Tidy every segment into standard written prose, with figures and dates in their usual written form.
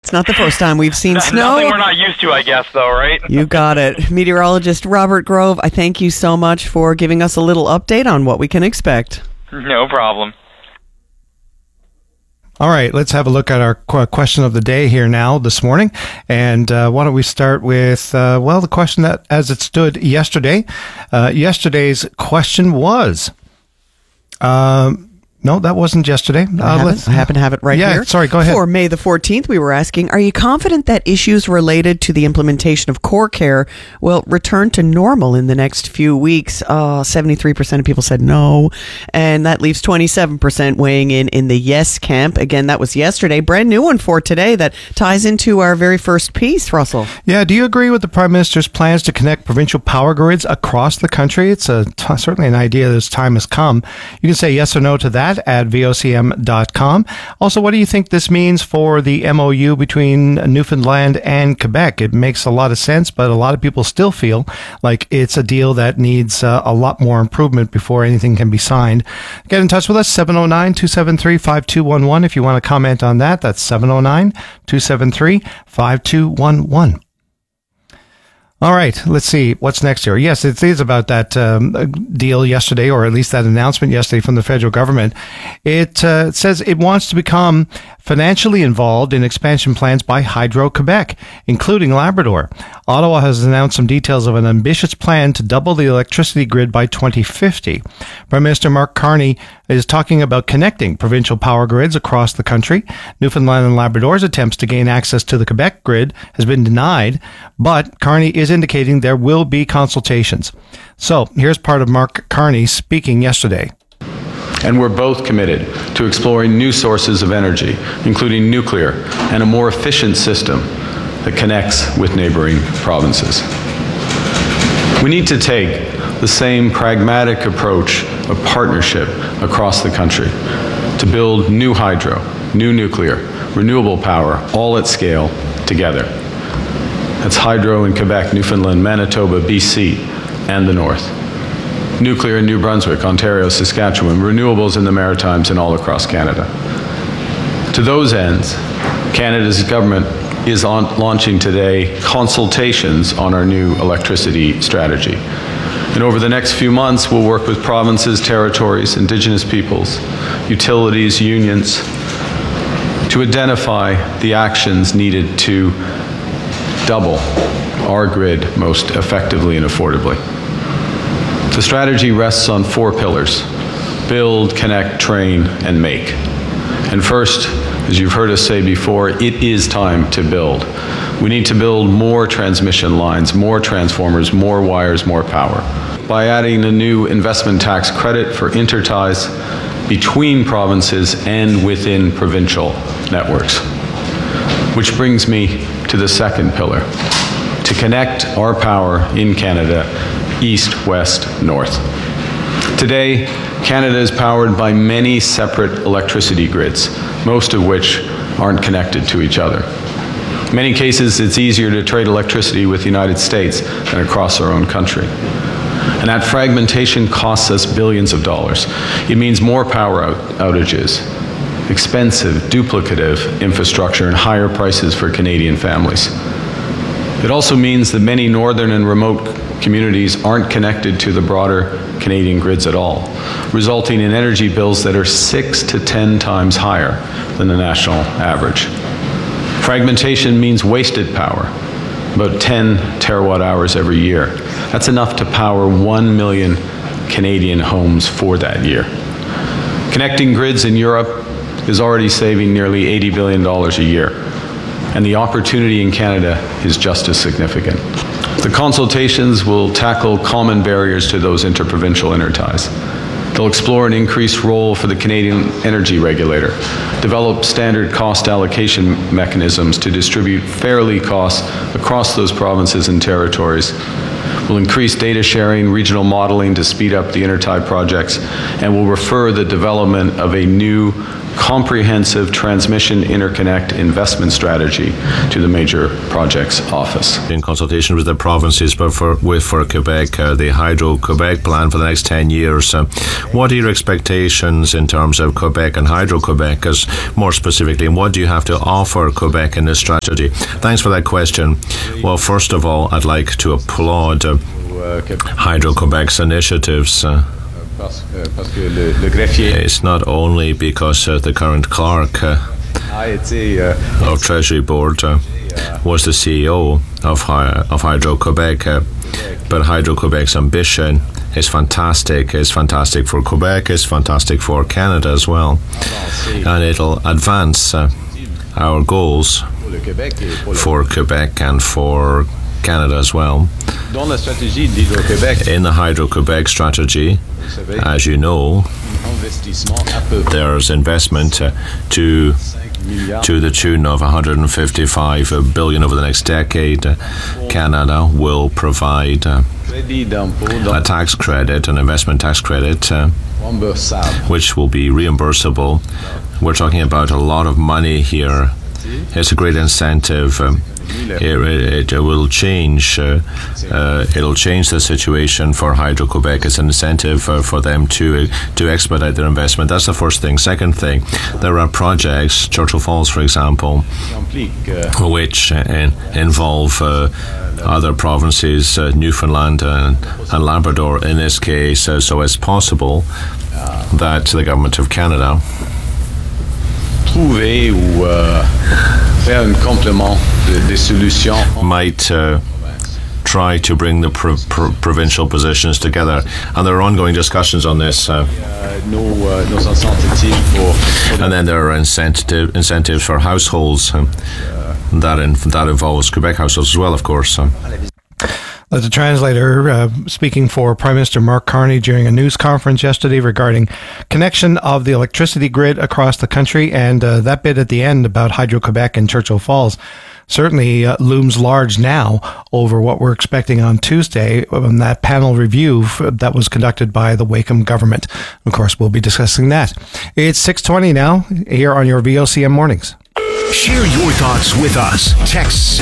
It's not the first time we've seen snow. Nothing we're not used to, I guess, though, right? You got it. Meteorologist Robert Grove, I thank you so much for giving us a little update on what we can expect. No problem. All right, let's have a look at our question of the day here now this morning. And why don't we start with, the question that as it stood yesterday. Yesterday's question was... No, that wasn't yesterday. I happen to have it right here. Sorry, go ahead. For May the 14th, we were asking, are you confident that issues related to the implementation of core care will return to normal in the next few weeks? 73% of people said no, and that leaves 27% weighing in the yes camp. Again, that was yesterday. Brand new one for today that ties into our very first piece, Russell. Yeah, do you agree with the Prime Minister's plans to connect provincial power grids across the country? It's certainly an idea this time has come. You can say yes or no to that at vocm.com. Also, what do you think this means for the MOU between Newfoundland and Quebec? It makes a lot of sense, but a lot of people still feel like it's a deal that needs a lot more improvement before anything can be signed. Get in touch with us, 709-273-5211. If you want to comment on that, that's 709-273-5211. All right, let's see what's next here. Yes, it is about that deal yesterday, or at least that announcement yesterday from the federal government. It says it wants to become financially involved in expansion plans by Hydro-Quebec, including Labrador. Ottawa has announced some details of an ambitious plan to double the electricity grid by 2050. Prime Minister Mark Carney is talking about connecting provincial power grids across the country. Newfoundland and Labrador's attempts to gain access to the Quebec grid has been denied, but Carney is indicating there will be consultations. So here's part of Mark Carney speaking yesterday. And we're both committed to exploring new sources of energy, including nuclear, and a more efficient system that connects with neighboring provinces. We need to take the same pragmatic approach of partnership across the country to build new hydro, new nuclear, renewable power, all at scale together. That's hydro in Quebec, Newfoundland, Manitoba, BC, and the North. Nuclear in New Brunswick, Ontario, Saskatchewan, renewables in the Maritimes and all across Canada. To those ends, Canada's government is launching today consultations on our new electricity strategy. And over the next few months, we'll work with provinces, territories, Indigenous peoples, utilities, unions, to identify the actions needed to double our grid most effectively and affordably. The strategy rests on 4 pillars: build, connect, train, and make. And first, as you've heard us say before, it is time to build. We need to build more transmission lines, more transformers, more wires, more power. By adding a new investment tax credit for interties between provinces and within provincial networks. Which brings me to the second pillar: to connect our power in Canada east, west, north. Today, Canada is powered by many separate electricity grids, most of which aren't connected to each other. In many cases, it's easier to trade electricity with the United States than across our own country. And that fragmentation costs us billions of dollars. It means more power outages, expensive, duplicative infrastructure, and higher prices for Canadian families. It also means that many northern and remote communities aren't connected to the broader Canadian grids at all, resulting in energy bills that are 6 to 10 times higher than the national average. Fragmentation means wasted power, about 10 terawatt hours every year. That's enough to power 1 million Canadian homes for that year. Connecting grids in Europe is already saving nearly $80 billion a year, and the opportunity in Canada is just as significant. The consultations will tackle common barriers to those interprovincial interties. They'll explore an increased role for the Canadian Energy Regulator, develop standard cost allocation mechanisms to distribute fairly costs across those provinces and territories. We'll increase data sharing, regional modeling to speed up the intertie projects, and will refer the development of a new comprehensive transmission interconnect investment strategy to the Major Projects Office. In consultation with the provinces, but for Quebec, the Hydro-Quebec plan for the next 10 years, what are your expectations in terms of Quebec and Hydro-Quebec, as more specifically, and what do you have to offer Quebec in this strategy? Thanks for that question. Well, first of all, I'd like to applaud Hydro-Quebec's initiatives. It's not only because the current clerk of Treasury Board was the CEO of Hydro-Quebec, but Hydro-Quebec's ambition is fantastic. It's fantastic for Quebec, it's fantastic for Canada as well, and it'll advance our goals for Quebec and for Canada as well. In the Hydro-Quebec strategy, as you know, there's investment to the tune of $155 billion over the next decade. Canada will provide a tax credit, an investment tax credit, which will be reimbursable. We're talking about a lot of money here. It's a great incentive. It will change. It'll change the situation for Hydro-Quebec. It's an incentive for them to expedite their investment. That's the first thing. Second thing, there are projects, Churchill Falls, for example, which involve other provinces, Newfoundland and Labrador in this case. So it's possible that the Government of Canada might try to bring the provincial positions together, and there are ongoing discussions on this. And then there are incentives for households. That involves Quebec households as well, of course. The translator speaking for Prime Minister Mark Carney during a news conference yesterday regarding connection of the electricity grid across the country, and that bit at the end about Hydro-Quebec and Churchill Falls certainly looms large now over what we're expecting on Tuesday on that panel review that was conducted by the Wakeham government. Of course, we'll be discussing that. It's 6:20 now here on your VOCM Mornings. Share your thoughts with us. Text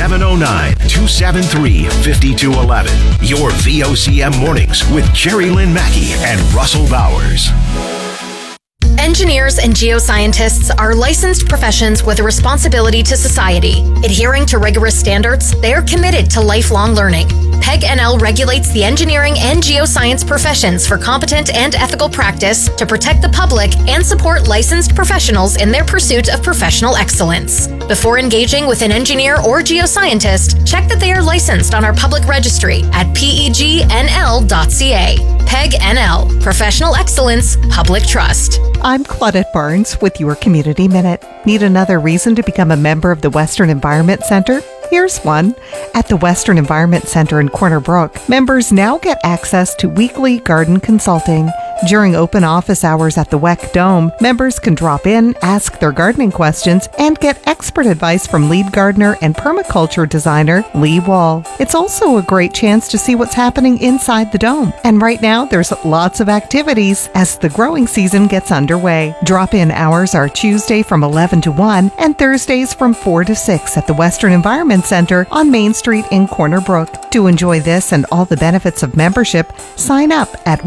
709-273-5211. Your VOCM Mornings with Jerry Lynn Mackey and Russell Bowers. Engineers and geoscientists are licensed professions with a responsibility to society. Adhering to rigorous standards, they are committed to lifelong learning. PEG NL regulates the engineering and geoscience professions for competent and ethical practice to protect the public and support licensed professionals in their pursuit of professional excellence. Before engaging with an engineer or geoscientist, check that they are licensed on our public registry at pegnl.ca. PEG NL, Professional Excellence, Public Trust. I'm Claudette Barnes with your Community Minute. Need another reason to become a member of the Western Environment Center? Here's one. At the Western Environment Center in Corner Brook, members now get access to weekly garden consulting. During open office hours at the WEC Dome, members can drop in, ask their gardening questions, and get expert advice from lead gardener and permaculture designer Lee Wall. It's also a great chance to see what's happening inside the dome. And right now, there's lots of activities as the growing season gets underway. Drop-in hours are Tuesday from 11 to 1 and Thursdays from 4 to 6 at the Western Environment Center on Main Street in Corner Brook. To enjoy this and all the benefits of membership, sign up at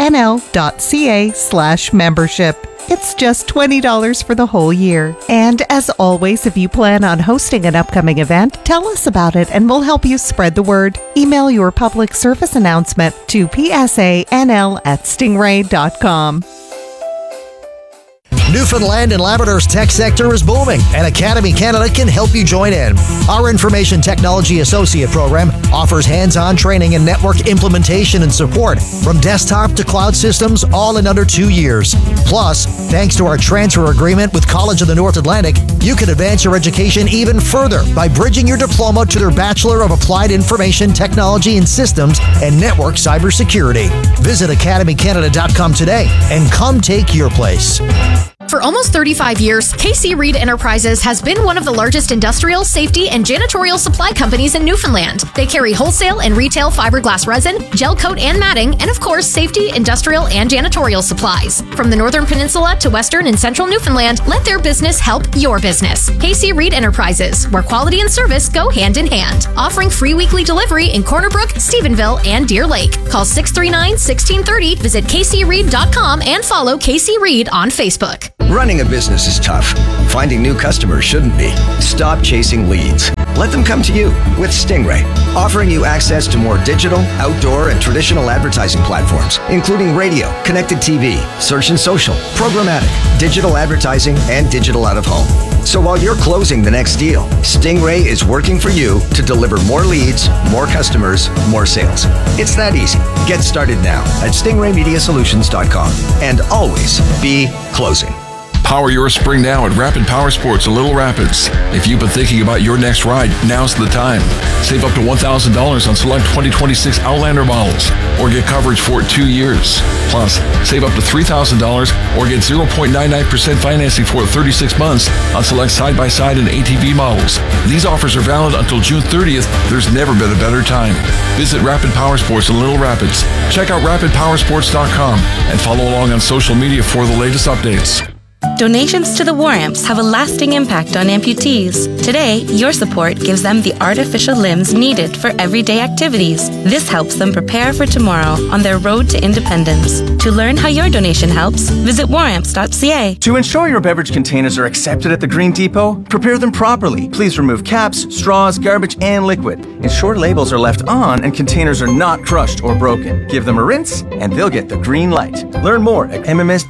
wecnl.ca/membership. It's just $20 for the whole year. And as always, if you plan on hosting an upcoming event, tell us about it and we'll help you spread the word. Email your public service announcement to psanl@stingray.com. Newfoundland and Labrador's tech sector is booming, and Academy Canada can help you join in. Our Information Technology Associate program offers hands-on training in network implementation and support, from desktop to cloud systems, all in under 2 years. Plus, thanks to our transfer agreement with College of the North Atlantic, you can advance your education even further by bridging your diploma to their Bachelor of Applied Information Technology and Systems and Network Cybersecurity. Visit academycanada.com today and come take your place. For almost 35 years, KC Reed Enterprises has been one of the largest industrial, safety, and janitorial supply companies in Newfoundland. They carry wholesale and retail fiberglass resin, gel coat and matting, and of course, safety, industrial, and janitorial supplies. From the Northern Peninsula to Western and Central Newfoundland, let their business help your business. KC Reed Enterprises, where quality and service go hand in hand. Offering free weekly delivery in Corner Brook, Stephenville, and Deer Lake. Call 639-1630, visit kcreed.com, and follow KC Reed on Facebook. Running a business is tough. Finding new customers shouldn't be. Stop chasing leads. Let them come to you with Stingray, offering you access to more digital, outdoor, and traditional advertising platforms, including radio, connected TV, search and social, programmatic, digital advertising, and digital out of home. So while you're closing the next deal, Stingray is working for you to deliver more leads, more customers, more sales. It's that easy. Get started now at stingraymediasolutions.com and always be closing. Power your spring now at Rapid Power Sports in Little Rapids. If you've been thinking about your next ride, now's the time. Save up to $1,000 on select 2026 Outlander models or get coverage for 2 years. Plus, save up to $3,000 or get 0.99% financing for 36 months on select side-by-side and ATV models. These offers are valid until June 30th. There's never been a better time. Visit Rapid Power Sports in Little Rapids. Check out rapidpowersports.com and follow along on social media for the latest updates. Donations to the War Amps have a lasting impact on amputees. Today, your support gives them the artificial limbs needed for everyday activities. This helps them prepare for tomorrow on their road to independence. To learn how your donation helps, visit waramps.ca. To ensure your beverage containers are accepted at the Green Depot, prepare them properly. Please remove caps, straws, garbage, and liquid. Ensure labels are left on and containers are not crushed or broken. Give them a rinse and they'll get the green light. Learn more at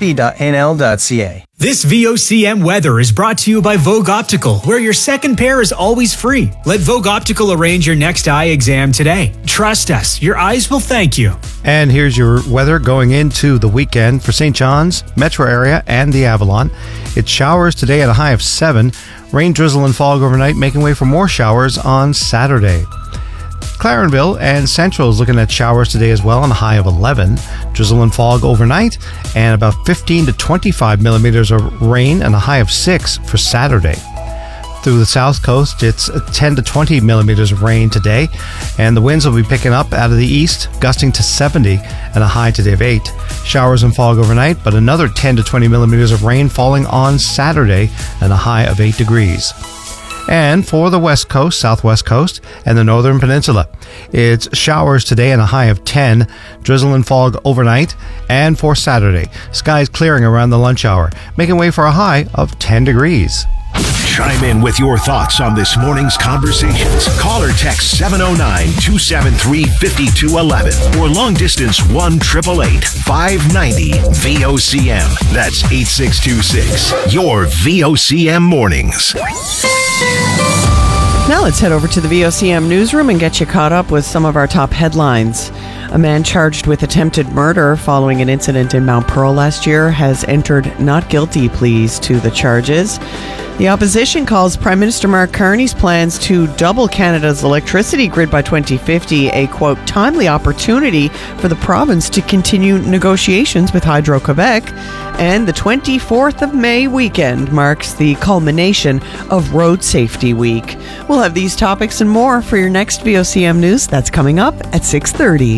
mmsb.nl.ca. This VOCM weather is brought to you by Vogue Optical, where your second pair is always free. Let Vogue Optical arrange your next eye exam today. Trust us, your eyes will thank you. And here's your weather going into the weekend for St. John's, metro area, and the Avalon. It's showers today at a high of 7. Rain, drizzle, and fog overnight, making way for more showers on Saturday. Clarenville and Central is looking at showers today as well on a high of 11. Drizzle and fog overnight and about 15 to 25 millimeters of rain and a high of 6 for Saturday. Through the south coast, it's 10 to 20 millimeters of rain today, and the winds will be picking up out of the east, gusting to 70 and a high today of 8. Showers and fog overnight, but another 10 to 20 millimeters of rain falling on Saturday and a high of 8 degrees. And for the west coast, southwest coast, and the northern peninsula, it's showers today and a high of 10, drizzle and fog overnight, and for Saturday, skies clearing around the lunch hour, making way for a high of 10 degrees. Chime in with your thoughts on this morning's conversations. Call or text 709-273-5211 or long distance 1-888-590-VOCM. That's 8626. Your VOCM mornings. Now let's head over to the VOCM newsroom and get you caught up with some of our top headlines. A man charged with attempted murder following an incident in Mount Pearl last year has entered not guilty pleas to the charges. The opposition calls Prime Minister Mark Carney's plans to double Canada's electricity grid by 2050 a, quote, timely opportunity for the province to continue negotiations with Hydro-Quebec. And the 24th of May weekend marks the culmination of Road Safety Week. We'll have these topics and more for your next VOCM News. That's coming up at 6:30.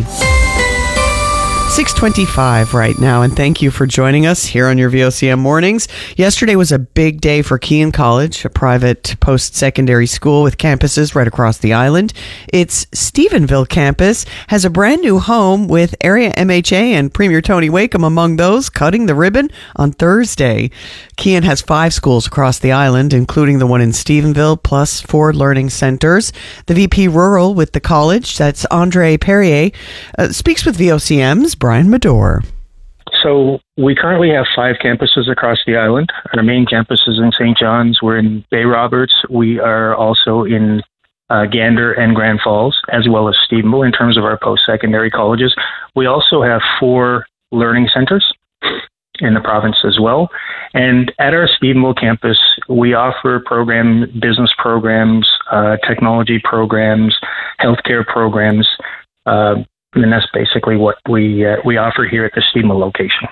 6:25 right now, and thank you for joining us here on your VOCM mornings. Yesterday was a big day for Kean College, a private post-secondary school with campuses right across the island. Its Stephenville campus has a brand new home with area MHA and Premier Tony Wakeham among those cutting the ribbon on Thursday. Kean has 5 schools across the island, including the one in Stephenville, plus 4 learning centers. The VP Rural with the college, that's Andre Perrier, speaks with VOCM's Brian Medore. So we currently have 5 campuses across the island. Our main campus is in St. John's. We're in Bay Roberts. We are also in Gander and Grand Falls, as well as Stephenville in terms of our post-secondary colleges. We also have 4 learning centers in the province as well. And at our Stephenville campus, we offer business programs, technology programs, healthcare programs, and that's basically what we offer here at the Stephenville location.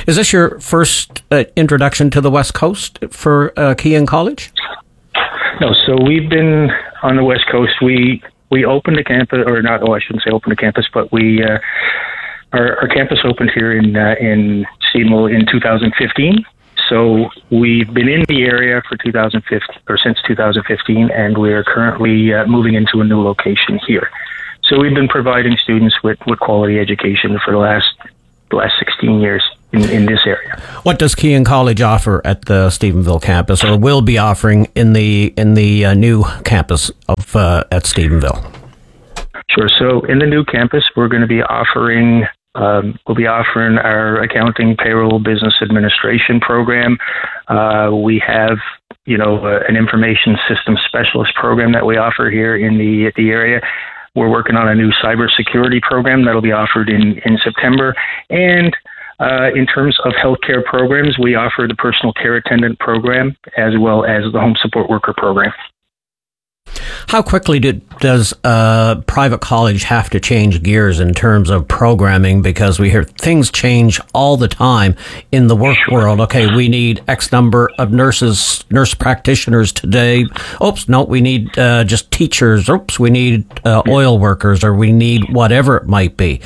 Is this your first introduction to the West Coast for Kean College? No, so we've been on the West Coast. We opened a campus, or not? Oh, I shouldn't say opened a campus, but our campus opened here in Stephenville in 2015. So we've been in the area for since 2015, and we are currently moving into a new location here. So we've been providing students with quality education for the last 16 years in this area. What does Kean College offer at the Stephenville campus, or will be offering in the new campus of at Stephenville? Sure. So in the new campus, we're going to be offering our accounting, payroll, business administration program. We have an information systems specialist program that we offer here in the area. We're working on a new cybersecurity program that'll be offered in September. And in terms of healthcare programs, we offer the personal care attendant program as well as the home support worker program. How quickly does a private college have to change gears in terms of programming? Because we hear things change all the time in the work world. Okay, we need X number of nurse practitioners today. Oops, no, we need just teachers. Oops, we need oil workers, or we need whatever it might be.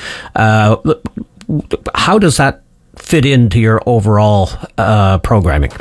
How does that fit into your overall programming?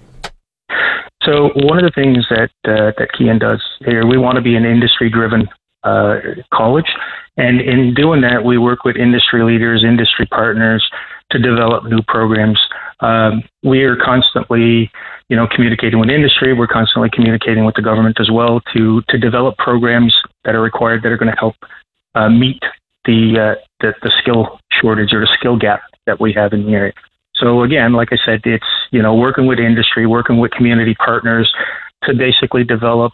So one of the things that Kean does here, we want to be an industry-driven college, and in doing that, we work with industry leaders, industry partners to develop new programs. We are constantly, communicating with industry. We're constantly communicating with the government as well to develop programs that are required that are going to help meet the skill shortage or the skill gap that we have in the area. So again, like I said, it's, working with industry, working with community partners to basically develop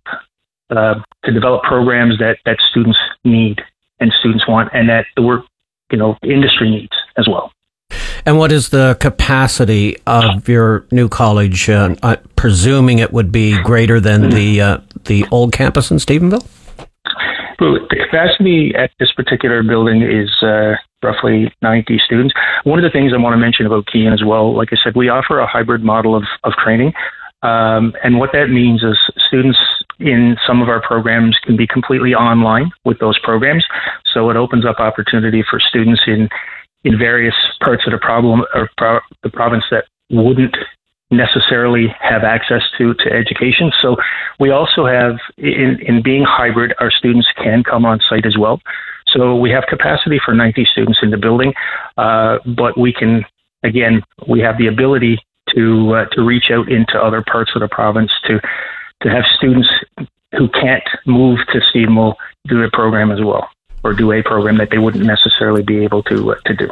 programs that students need and students want, and that the work, industry needs as well. And what is the capacity of your new college? Presuming it would be greater than the old campus in Stephenville? The capacity at this particular building is roughly 90 students. One of the things I want to mention about Kean as well, like I said, we offer a hybrid model of training. And what that means is students in some of our programs can be completely online with those programs. So it opens up opportunity for students in various parts of the province that wouldn't necessarily have access to education. So we also have, in being hybrid, our students can come on site as well. So we have capacity for 90 students in the building, but we have the ability to reach out into other parts of the province to have students who can't move to Stephenville do a program as well, or do a program that they wouldn't necessarily be able to do.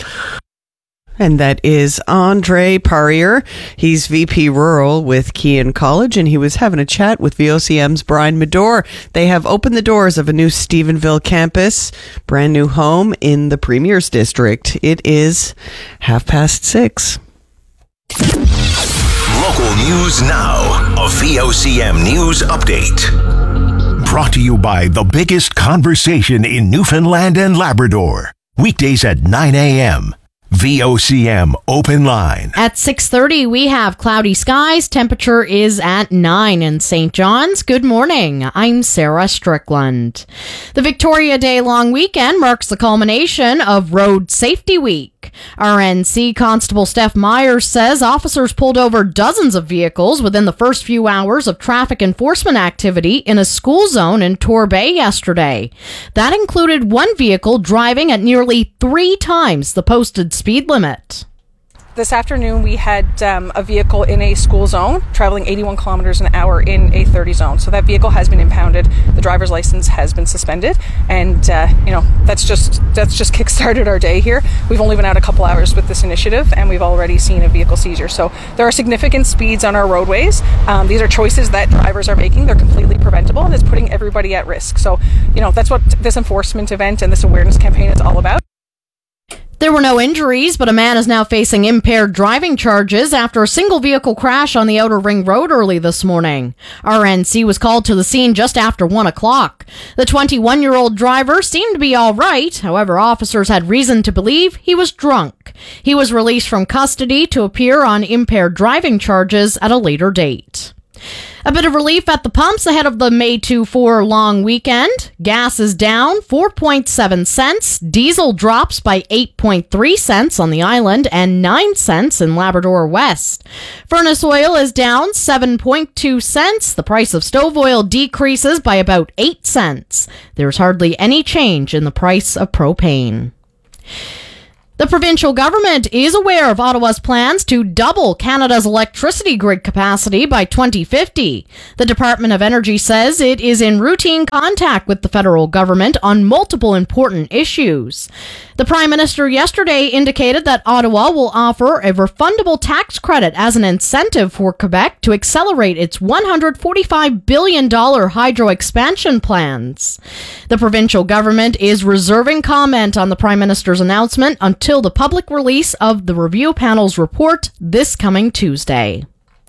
And that is Andre Parier. He's VP Rural with Kean College, and he was having a chat with VOCM's Brian Medore. They have opened the doors of a new Stephenville campus, brand new home in the Premier's District. It is 6:30. Local news now. A VOCM news update. Brought to you by the biggest conversation in Newfoundland and Labrador. Weekdays at 9 a.m. VOCM Open Line. At 6:30, we have cloudy skies. Temperature is at 9 in St. John's. Good morning. I'm Sarah Strickland. The Victoria Day long weekend marks the culmination of Road Safety Week. RNC Constable Steph Myers says officers pulled over dozens of vehicles within the first few hours of traffic enforcement activity in a school zone in Torbay yesterday. That included one vehicle driving at nearly 3 times the posted speed limit. This afternoon, we had a vehicle in a school zone traveling 81 kilometers an hour in a 30 zone. So that vehicle has been impounded. The driver's license has been suspended, and that's just kickstarted our day here. We've only been out a couple hours with this initiative, and we've already seen a vehicle seizure. So there are significant speeds on our roadways. These are choices that drivers are making. They're completely preventable, and it's putting everybody at risk. So that's what this enforcement event and this awareness campaign is all about. There were no injuries, but a man is now facing impaired driving charges after a single vehicle crash on the Outer Ring Road early this morning. RNC was called to the scene just after 1 o'clock. The 21-year-old driver seemed to be all right. However, officers had reason to believe he was drunk. He was released from custody to appear on impaired driving charges at a later date. A bit of relief at the pumps ahead of the May 2-4 long weekend. Gas is down 4.7 cents. Diesel drops by 8.3 cents on the island and 9 cents in Labrador West. Furnace oil is down 7.2 cents. The price of stove oil decreases by about 8 cents. There's hardly any change in the price of propane. The provincial government is aware of Ottawa's plans to double Canada's electricity grid capacity by 2050. The Department of Energy says it is in routine contact with the federal government on multiple important issues. The Prime Minister yesterday indicated that Ottawa will offer a refundable tax credit as an incentive for Quebec to accelerate its $145 billion hydro expansion plans. The provincial government is reserving comment on the Prime Minister's announcement until the public release of the review panel's report this coming Tuesday.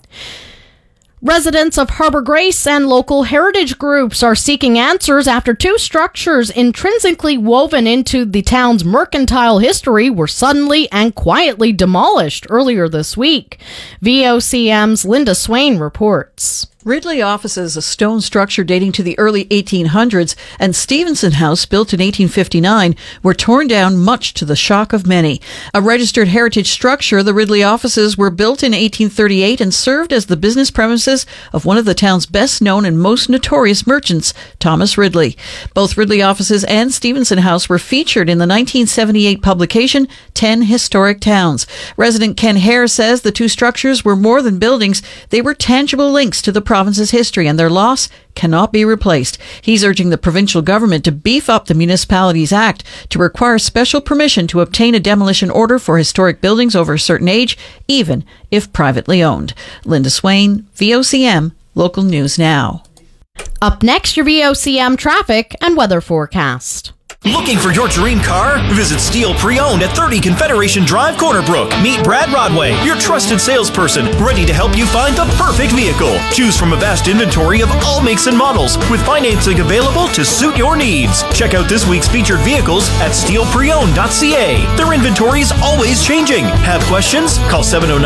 Residents of Harbour Grace and local heritage groups are seeking answers after two structures intrinsically woven into the town's mercantile history were suddenly and quietly demolished earlier this week. VOCM's Linda Swain reports. Ridley Offices, a stone structure dating to the early 1800s, and Stevenson House, built in 1859, were torn down much to the shock of many. A registered heritage structure, the Ridley Offices were built in 1838 and served as the business premises of one of the town's best-known and most notorious merchants, Thomas Ridley. Both Ridley Offices and Stevenson House were featured in the 1978 publication 10 Historic Towns. Resident Ken Hare says the two structures were more than buildings, they were tangible links to the province's history, and their loss cannot be replaced. He's urging the provincial government to beef up the Municipalities Act to require special permission to obtain a demolition order for historic buildings over a certain age, even if privately owned. Linda Swain, VOCM, Local News Now. Up next, your VOCM traffic and weather forecast. Looking for your dream car? Visit Steel Pre-Owned at 30 Confederation Drive, Corner Brook. Meet Brad Rodway, your trusted salesperson, ready to help you find the perfect vehicle. Choose from a vast inventory of all makes and models, with financing available to suit your needs. Check out this week's featured vehicles at steelpreowned.ca. Their inventory is always changing. Have questions? Call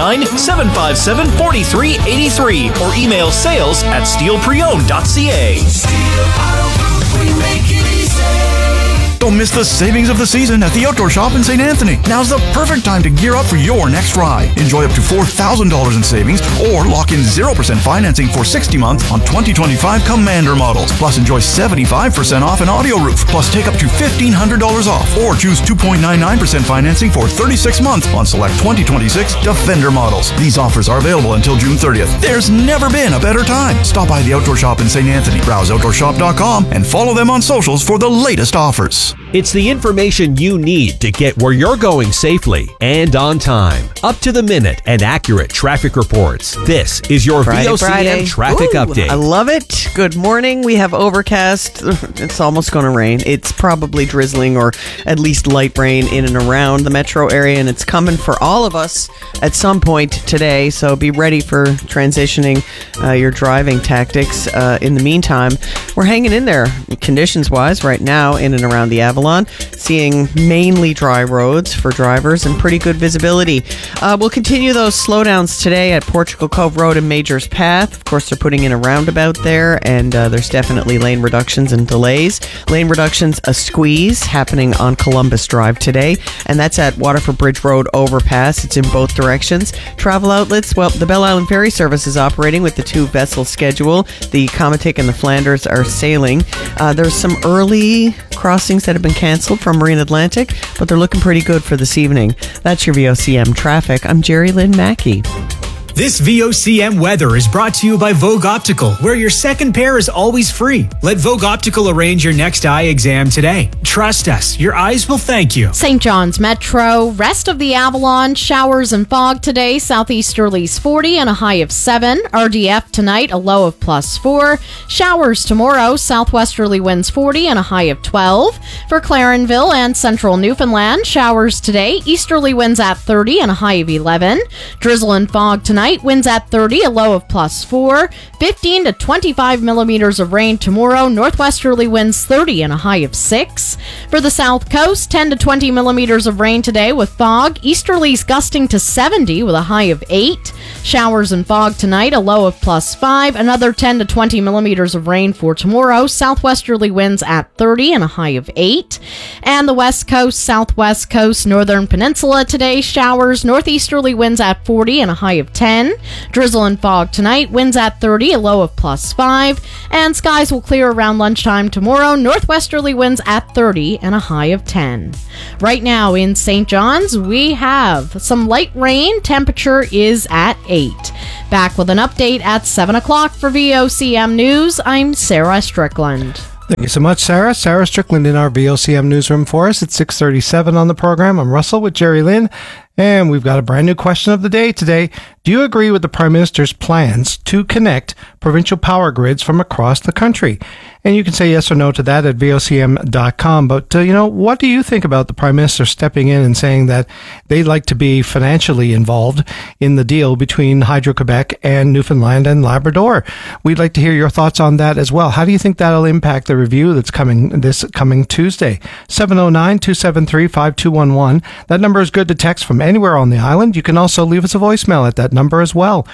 709-757-4383 or email sales@steelpreowned.ca. We make it easy. Don't miss the savings of the season at the Outdoor Shop in St. Anthony. Now's the perfect time to gear up for your next ride. Enjoy up to $4,000 in savings or lock in 0% financing for 60 months on 2025 Commander models. Plus enjoy 75% off an audio roof. Plus take up to $1,500 off or choose 2.99% financing for 36 months on select 2026 Defender models. These offers are available until June 30th. There's never been a better time. Stop by the Outdoor Shop in St. Anthony. Browse OutdoorShop.com and follow them on socials for the latest offers. It's the information you need to get where you're going safely and on time. Up to the minute and accurate traffic reports. This is your VOCM traffic update. I love it. Good morning. We have overcast. It's almost going to rain. It's probably drizzling or at least light rain in and around the metro area, and it's coming for all of us at some point today. So be ready for transitioning your driving tactics. In the meantime, we're hanging in there conditions-wise right now in and around the Avalon, seeing mainly dry roads for drivers and pretty good visibility. We'll continue those slowdowns today at Portugal Cove Road and Majors Path. Of course, they're putting in a roundabout there, and there's definitely lane reductions and delays. Lane reductions, a squeeze happening on Columbus Drive today, and that's at Waterford Bridge Road overpass. It's in both directions. Travel outlets, well, the Bell Island Ferry Service is operating with the two vessel schedule. The Comatic and the Flanders are sailing. There's some early crossings that have been canceled from Marine Atlantic, but they're looking pretty good for this evening. That's your VOCM traffic. I'm Jerry Lynn Mackey. This VOCM weather is brought to you by Vogue Optical, where your second pair is always free. Let Vogue Optical arrange your next eye exam today. Trust us, your eyes will thank you. St. John's Metro, rest of the Avalon, showers and fog today, southeasterlies 40 and a high of 7. RDF tonight, a low of +4. Showers tomorrow, southwesterly winds 40 and a high of 12. For Clarenville and central Newfoundland, showers today, easterly winds at 30 and a high of 11. Drizzle and fog tonight, winds at 30, a low of +4. 15 to 25 millimeters of rain tomorrow, northwesterly winds 30 and a high of 6. For the south coast, 10 to 20 millimeters of rain today with fog, easterlies gusting to 70 with a high of 8. Showers and fog tonight, a low of +5. Another 10 to 20 millimeters of rain for tomorrow, southwesterly winds at 30 and a high of 8. And the west coast, southwest coast, northern peninsula today, showers, northeasterly winds at 40 and a high of 10. Drizzle and fog tonight, winds at 30, a low of +5. And skies will clear around lunchtime tomorrow, northwesterly winds at 30 and a high of 10. Right now in St. John's, we have some light rain. Temperature is at 8. Back with an update at 7 o'clock for VOCM News. I'm Sarah Strickland. Thank you so much, Sarah. Sarah Strickland in our VOCM newsroom for us at 6:37 on the program. I'm Russell with Jerry Lynn, and we've got a brand new question of the day today. Do you agree with the Prime Minister's plans to connect provincial power grids from across the country? And you can say yes or no to that at vocm.com. But, what do you think about the Prime Minister stepping in and saying that they'd like to be financially involved in the deal between Hydro-Quebec and Newfoundland and Labrador? We'd like to hear your thoughts on that as well. How do you think that'll impact the review that's coming this coming Tuesday? 709-273-5211. That number is good to text from anywhere on the island. You can also leave us a voicemail at that number as well.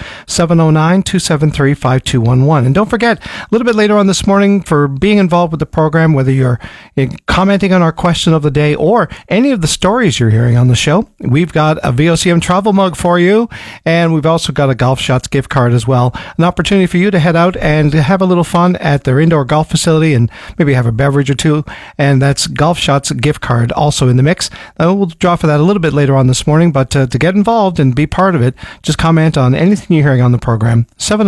709-273-5211. And don't forget, a little bit later on this morning, for being involved with the program, whether you're commenting on our question of the day or any of the stories you're hearing on the show, we've got a VOCM travel mug for you, and we've also got a Golf Shots gift card as well. An opportunity for you to head out and have a little fun at their indoor golf facility and maybe have a beverage or two, and that's Golf Shots gift card also in the mix. We'll draw for that a little bit later on this morning, but to get involved and be part of it, just comment on anything you're hearing on the program.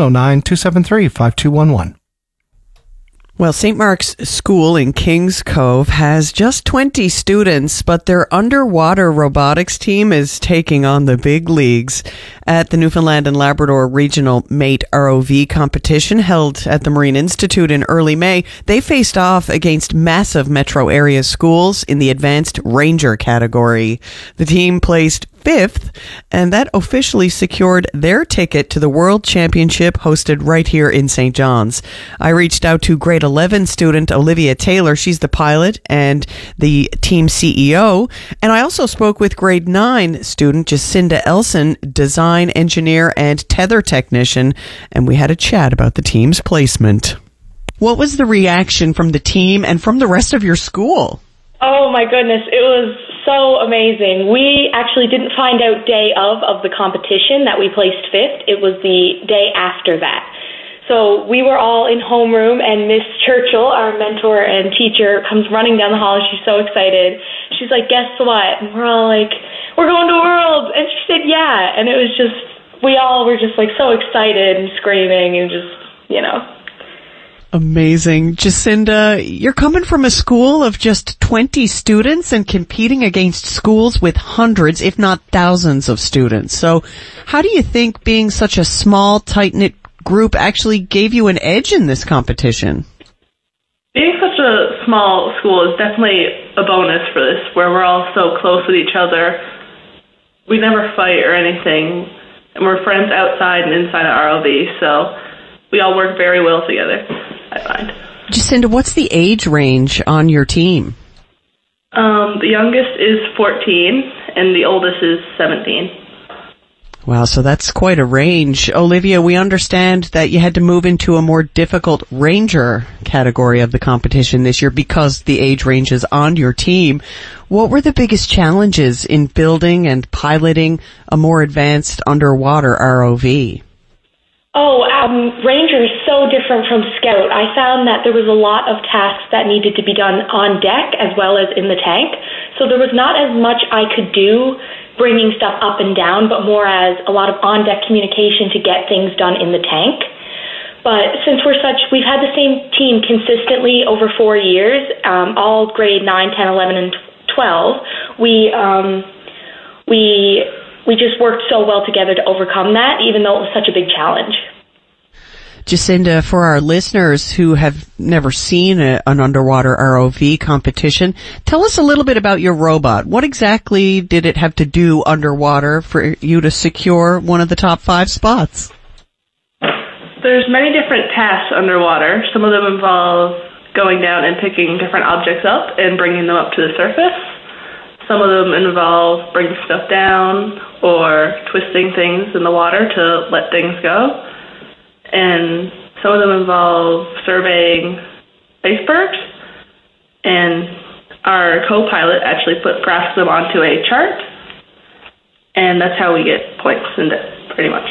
709-273-5211. Well, St. Mark's School in Kings Cove has just 20 students, but their underwater robotics team is taking on the big leagues. At the Newfoundland and Labrador Regional Mate ROV competition held at the Marine Institute in early May, they faced off against massive metro area schools in the Advanced Ranger category. The team placed 5th, and that officially secured their ticket to the World Championship hosted right here in St. John's. I reached out to grade 11 student Olivia Taylor. She's the pilot and the team CEO. And I also spoke with grade 9 student Jacinda Elson, design engineer and tether technician, and we had a chat about the team's placement. What was the reaction from the team and from the rest of your school? Oh my goodness, it was so amazing. We actually didn't find out day of the competition that we placed 5th. It was the day after that. So we were all in homeroom, and Miss Churchill, our mentor and teacher, comes running down the hall. She's so excited. She's like, guess what? And we're all like, we're going to Worlds. And she said, yeah. And it was just, we all were just like so excited and screaming and just, Amazing. Jacinda, you're coming from a school of just 20 students and competing against schools with hundreds, if not thousands of students. So how do you think being such a small, tight-knit group actually gave you an edge in this competition? Being such a small school is definitely a bonus for this, where we're all so close with each other. We never fight or anything, and we're friends outside and inside of ROV, so we all work very well together, I find. Jacinda, what's the age range on your team? The youngest is 14, and the oldest is 17. Wow, so that's quite a range. Olivia, we understand that you had to move into a more difficult Ranger category of the competition this year because the age range is on your team. What were the biggest challenges in building and piloting a more advanced underwater ROV? Ranger is so different from Scout. I found that there was a lot of tasks that needed to be done on deck as well as in the tank. So there was not as much I could do bringing stuff up and down, but more as a lot of on-deck communication to get things done in the tank. But since we've had the same team consistently over 4 years, all grade 9, 10, 11, and 12, we just worked so well together to overcome that, even though it was such a big challenge. Jacinda, for our listeners who have never seen an underwater ROV competition, tell us a little bit about your robot. What exactly did it have to do underwater for you to secure one of the top 5 spots? There's many different tasks underwater. Some of them involve going down and picking different objects up and bringing them up to the surface. Some of them involve bringing stuff down or twisting things in the water to let things go. And some of them involve surveying icebergs. And our co-pilot actually graphed them onto a chart. And that's how we get points in it, pretty much.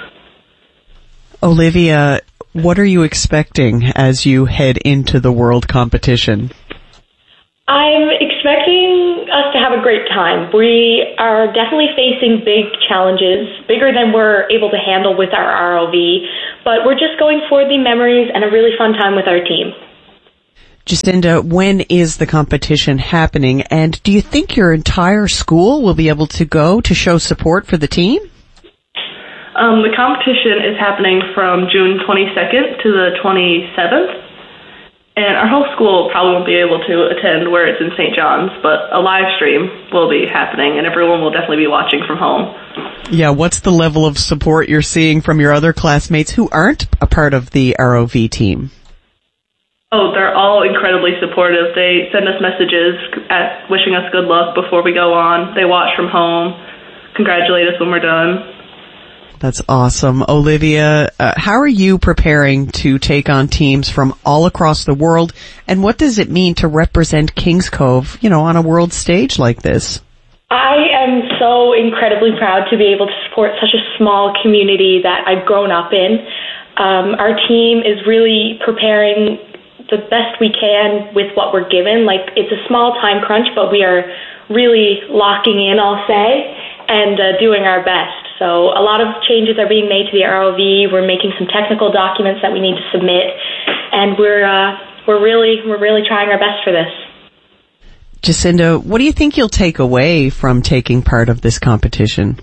Olivia, what are you expecting as you head into the world competition? I'm expecting us to have a great time. We are definitely facing big challenges, bigger than we're able to handle with our ROV, but we're just going for the memories and a really fun time with our team. Jacinda, when is the competition happening, and do you think your entire school will be able to go to show support for the team? The competition is happening from June 22nd to the 27th. And our whole school probably won't be able to attend where it's in St. John's, but a live stream will be happening, and everyone will definitely be watching from home. Yeah, what's the level of support you're seeing from your other classmates who aren't a part of the ROV team? Oh, they're all incredibly supportive. They send us messages wishing us good luck before we go on. They watch from home, congratulate us when we're done. That's awesome. Olivia, how are you preparing to take on teams from all across the world, and what does it mean to represent Kings Cove, on a world stage like this? I am so incredibly proud to be able to support such a small community that I've grown up in. Our team is really preparing the best we can with what we're given. It's a small time crunch, but we are really locking in, I'll say, and doing our best. So a lot of changes are being made to the ROV. We're making some technical documents that we need to submit, and we're really trying our best for this. Jacinda, what do you think you'll take away from taking part of this competition?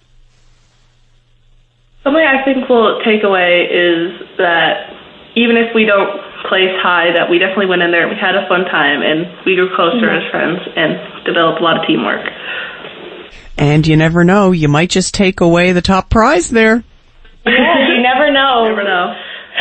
Something I think we'll take away is that even if we don't place high, that we definitely went in there and we had a fun time and we grew closer as friends and developed a lot of teamwork. And you never know, you might just take away the top prize there. Yeah, you never know. You never know.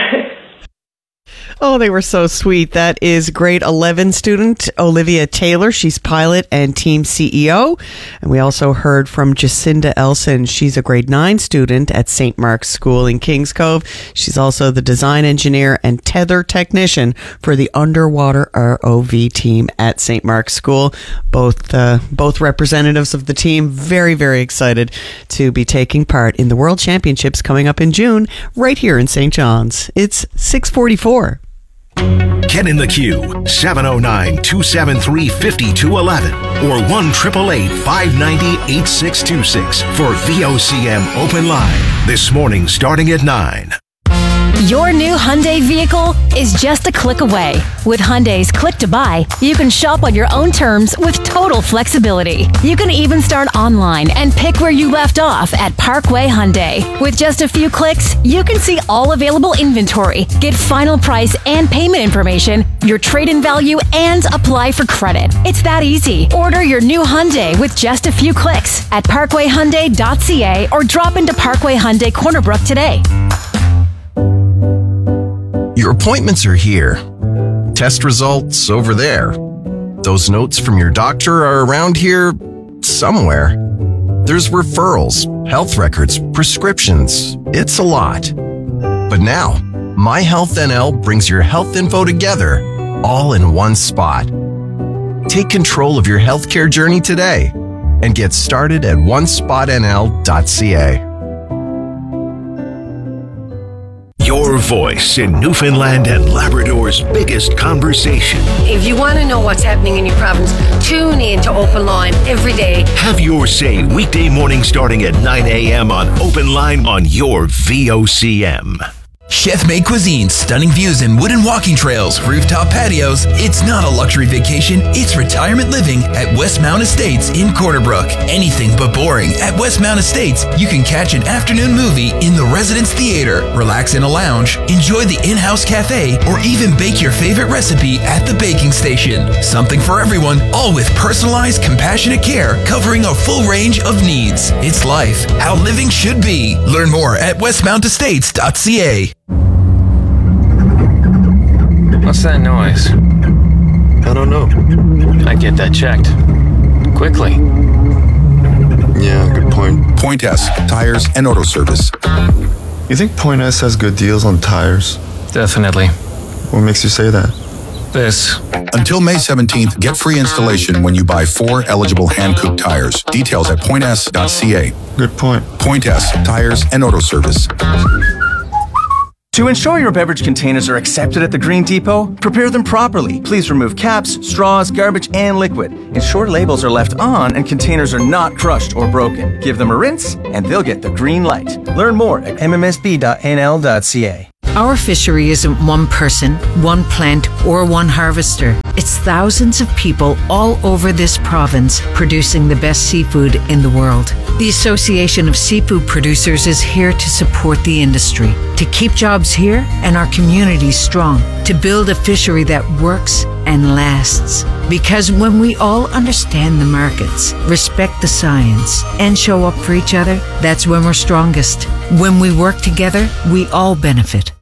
Oh, they were so sweet. That is grade 11 student Olivia Taylor. She's pilot and team CEO. And we also heard from Jacinda Elson. She's a grade 9 student at St. Mark's School in Kings Cove. She's also the design engineer and tether technician for the underwater ROV team at St. Mark's School. Both representatives of the team very, very excited to be taking part in the World Championships coming up in June right here in St. John's. It's 6:44. Get in the queue, 709-273-5211 or 1-888-590-8626 for VOCM Open Line. This morning starting at 9. Your new Hyundai vehicle is just a click away. With Hyundai's Click to Buy, you can shop on your own terms with total flexibility. You can even start online and pick where you left off at Parkway Hyundai. With just a few clicks, you can see all available inventory, get final price and payment information, your trade-in value, and apply for credit. It's that easy. Order your new Hyundai with just a few clicks at parkwayhyundai.ca or drop into Parkway Hyundai Corner Brook today. Your appointments are here. Test results over there. Those notes from your doctor are around here somewhere. There's referrals, health records, prescriptions. It's a lot. But now, MyHealthNL brings your health info together, all in one spot. Take control of your healthcare journey today and get started at onespotnl.ca. Your voice in Newfoundland and Labrador's biggest conversation. If you want to know what's happening in your province, tune in to Open Line every day. Have your say weekday morning starting at 9 a.m. on Open Line on your VOCM. Chef-made cuisine, stunning views and wooden walking trails, rooftop patios. It's not a luxury vacation, it's retirement living at Westmount Estates in Corner Brook. Anything but boring. At Westmount Estates, you can catch an afternoon movie in the Residence Theater, relax in a lounge, enjoy the in-house cafe, or even bake your favorite recipe at the baking station. Something for everyone, all with personalized, compassionate care, covering a full range of needs. It's life, how living should be. Learn more at westmountestates.ca. What's that noise? I don't know. I'd get that checked. Quickly. Yeah, good point. Point S, tires and auto service. You think Point S has good deals on tires? Definitely. What makes you say that? This. Until May 17th, get free installation when you buy 4 eligible hand-cooked tires. Details at points.ca. Good point. Point S, tires and auto service. To ensure your beverage containers are accepted at the Green Depot, prepare them properly. Please remove caps, straws, garbage, and liquid. Ensure labels are left on and containers are not crushed or broken. Give them a rinse, and they'll get the green light. Learn more at mmsb.nl.ca. Our fishery isn't one person, one plant, or one harvester. It's thousands of people all over this province producing the best seafood in the world. The Association of Seafood Producers is here to support the industry, to keep jobs here and our communities strong, to build a fishery that works and lasts. Because when we all understand the markets, respect the science, and show up for each other, that's when we're strongest. When we work together, we all benefit.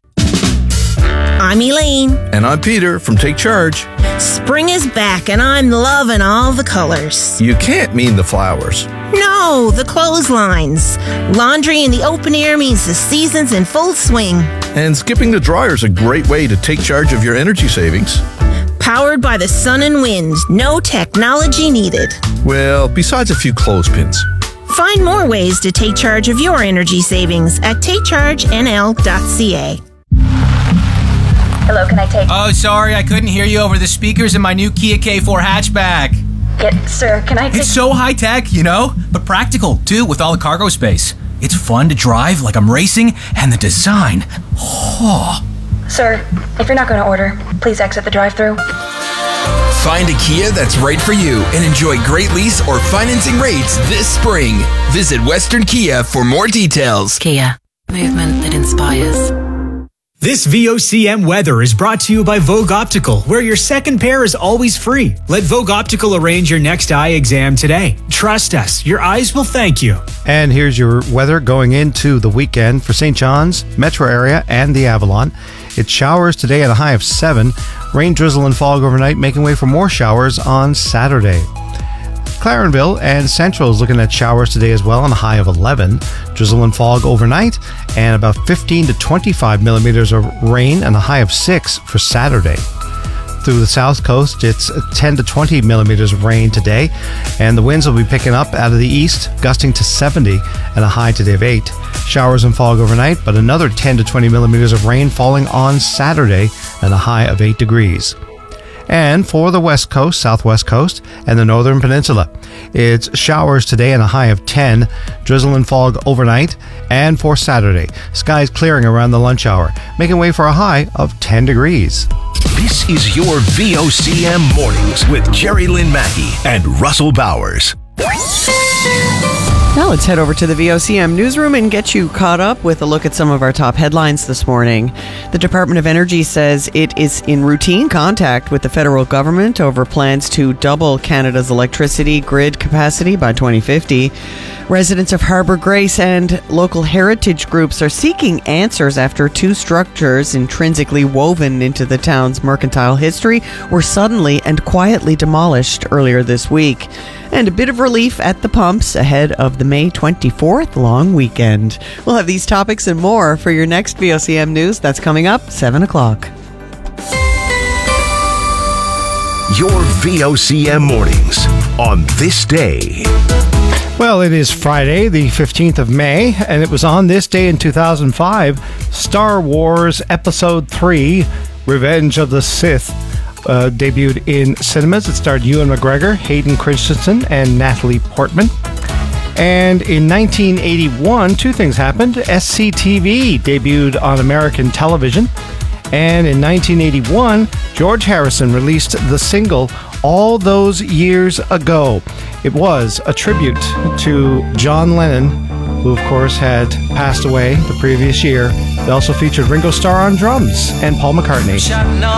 I'm Elaine. And I'm Peter from Take Charge. Spring is back and I'm loving all the colors. You can't mean the flowers. No, the clotheslines. Laundry in the open air means the season's in full swing. And skipping the dryer is a great way to take charge of your energy savings. Powered by the sun and wind. No technology needed. Well, besides a few clothespins. Find more ways to take charge of your energy savings at takechargenl.ca. Hello, can I take... Oh, sorry, I couldn't hear you over the speakers in my new Kia K4 hatchback. Sir, can I take... It's so high-tech, you know, but practical, too, with all the cargo space. It's fun to drive like I'm racing, and the design. Oh. Sir, if you're not going to order, please exit the drive-thru. Find a Kia that's right for you and enjoy great lease or financing rates this spring. Visit Western Kia for more details. Kia, movement that inspires. This VOCM weather is brought to you by Vogue Optical, where your second pair is always free. Let Vogue Optical arrange your next eye exam today. Trust us, your eyes will thank you. And here's your weather going into the weekend for St. John's, metro area, and the Avalon. It's showers today at a high of 7. Rain, drizzle, and fog overnight, making way for more showers on Saturday. Clarenville and Central is looking at showers today as well on a high of 11. Drizzle and fog overnight and about 15 to 25 millimeters of rain and a high of 6 for Saturday. Through the south coast, it's 10 to 20 millimeters of rain today, and the winds will be picking up out of the east, gusting to 70 and a high today of 8. Showers and fog overnight, but another 10 to 20 millimeters of rain falling on Saturday and a high of 8 degrees. And for the west coast, southwest coast, and the northern peninsula, it's showers today and a high of 10, drizzle and fog overnight, and for Saturday, skies clearing around the lunch hour, making way for a high of 10 degrees. This is your VOCM Mornings with Jerry Lynn Mackey and Russell Bowers. Now let's head over to the VOCM newsroom and get you caught up with a look at some of our top headlines this morning. The Department of Energy says it is in routine contact with the federal government over plans to double Canada's electricity grid capacity by 2050. Residents of Harbour Grace and local heritage groups are seeking answers after 2 structures intrinsically woven into the town's mercantile history were suddenly and quietly demolished earlier this week. And a bit of relief at the pumps ahead of the May 24th long weekend. We'll have these topics and more for your next VOCM News. That's coming up 7 o'clock. Your VOCM Mornings on this day. Well, it is Friday, the 15th of May, and it was on this day in 2005, Star Wars Episode 3, Revenge of the Sith, debuted in cinemas. It starred Ewan McGregor, Hayden Christensen, and Natalie Portman. And in 1981, two things happened. SCTV debuted on American television. And in 1981, George Harrison released the single All Those Years Ago. It was a tribute to John Lennon, who of course had passed away the previous year. It also featured Ringo Starr on drums and Paul McCartney.